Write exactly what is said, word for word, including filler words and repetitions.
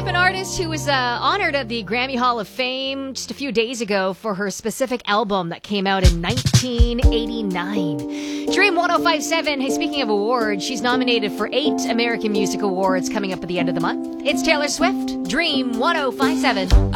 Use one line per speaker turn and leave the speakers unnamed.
an artist who was uh, honored at the Grammy Hall of Fame just a few days ago for her specific album that came out in nineteen eighty-nine. Dream one oh five point seven. Hey, speaking of awards, she's nominated for eight American Music Awards coming up at the end of the month. It's Taylor Swift. Dream one oh five point seven.